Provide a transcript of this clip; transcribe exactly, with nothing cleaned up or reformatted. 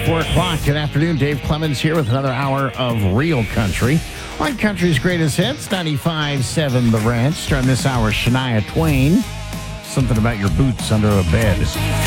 four o'clock. Good afternoon. Dave Clemens here with another hour of Real Country on Country's Greatest Hits, ninety-five point seven The Ranch. Starting this hour, Shania Twain. Something about your boots under a bed.